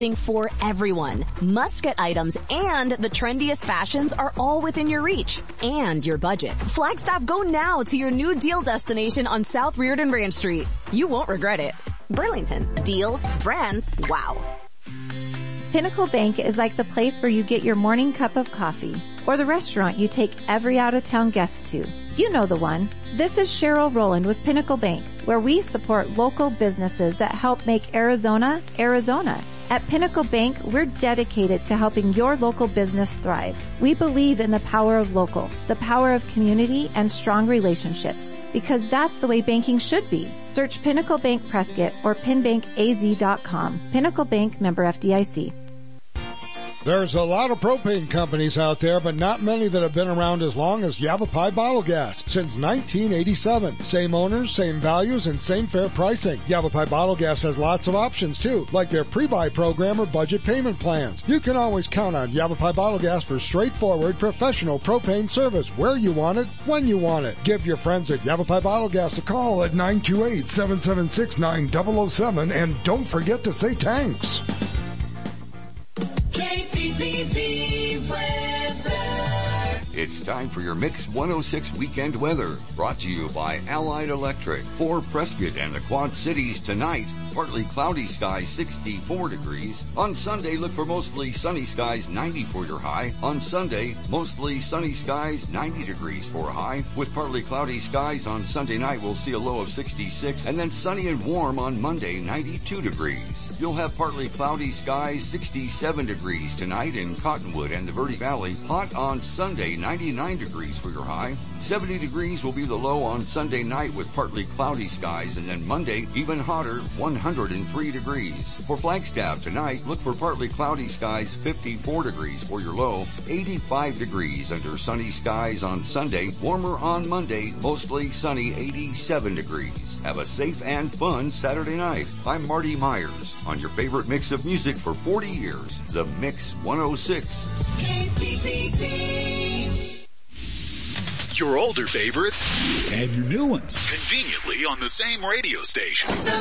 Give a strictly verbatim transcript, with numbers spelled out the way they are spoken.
for everyone. Must-get items and the trendiest fashions are all within your reach and your budget. Flagstaff, go now to your new deal destination on South Reardon Ranch Street. You won't regret it. Burlington. Deals, brands, wow. Pinnacle Bank is like the place where you get your morning cup of coffee, or the restaurant you take every out-of-town guest to. You know the one. This is Cheryl Rowland with Pinnacle Bank, where we support local businesses that help make Arizona, Arizona. At Pinnacle Bank, we're dedicated to helping your local business thrive. We believe in the power of local, the power of community, and strong relationships, because that's the way banking should be. Search Pinnacle Bank Prescott or pin bank a z dot com. Pinnacle Bank, member F D I C. There's a lot of propane companies out there, but not many that have been around as long as Yavapai Bottle Gas. Since nineteen eighty-seven. Same owners, same values, and same fair pricing. Yavapai Bottle Gas has lots of options too, like their pre-buy program or budget payment plans. You can always count on Yavapai Bottle Gas for straightforward, professional propane service where you want it, when you want it. Give your friends at Yavapai Bottle Gas a call at nine two eight, seven seven six, nine zero zero seven, and don't forget to say thanks. K P P V weather. It's time for your Mix one oh six weekend weather, brought to you by Allied Electric. For Prescott and the Quad Cities tonight, partly cloudy skies, sixty-four degrees. On Sunday, look for mostly sunny skies, ninety for your high. On Sunday, mostly sunny skies, ninety degrees for a high. With partly cloudy skies on Sunday night, we'll see a low of sixty-six, and then sunny and warm on Monday, ninety-two degrees. You'll have partly cloudy skies, sixty-seven degrees tonight in Cottonwood and the Verde Valley. Hot on Sunday, ninety-nine degrees for your high. seventy degrees will be the low on Sunday night with partly cloudy skies, and then Monday, even hotter, one hundred three degrees. For Flagstaff tonight, look for partly cloudy skies, fifty-four degrees for your low, eighty-five degrees under sunny skies on Sunday, warmer on Monday, mostly sunny, eighty-seven degrees. Have a safe and fun Saturday night. I'm Marty Myers on your favorite mix of music for forty years, the Mix one oh six. K P P V. Your older favorites and your new ones, conveniently on the same radio station.